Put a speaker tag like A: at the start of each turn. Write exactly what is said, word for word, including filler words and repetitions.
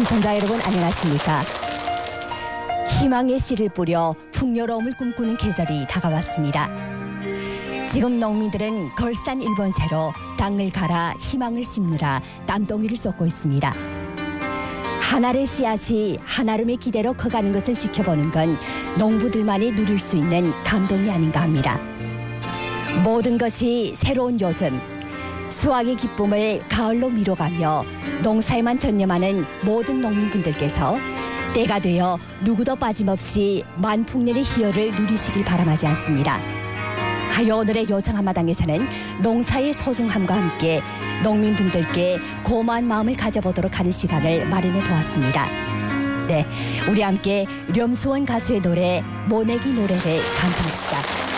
A: 시청자 여러분 안녕하십니까? 희망의 씨를 뿌려 풍요로움을 꿈꾸는 계절이 다가왔습니다. 지금 농민들은 걸산 일본새로 땅을 갈아 희망을 심느라 땀덩이를 쏟고 있습니다. 한 알의 씨앗이 한아름의 기대로 커가는 것을 지켜보는 건 농부들만이 누릴 수 있는 감동이 아닌가 합니다. 모든 것이 새로운 요즘, 수확의 기쁨을 가을로 미뤄가며 농사에만 전념하는 모든 농민분들께서 때가 되어 누구도 빠짐없이 만풍년의 희열을 누리시길 바람하지 않습니다. 하여 오늘의 요청 한마당에서는 농사의 소중함과 함께 농민분들께 고마운 마음을 가져보도록 하는 시간을 마련해 보았습니다. 네, 우리 함께 렴수원 가수의 노래 모내기 노래를 감상합시다.